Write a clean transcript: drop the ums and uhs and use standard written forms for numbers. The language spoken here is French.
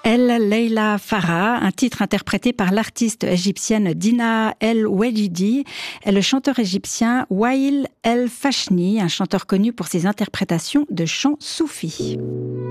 El Leila Farah, un titre interprété par l'artiste égyptienne Dina El Wedjidi et le chanteur égyptien Wael El Fachni, un chanteur connu pour ses interprétations de chants soufis.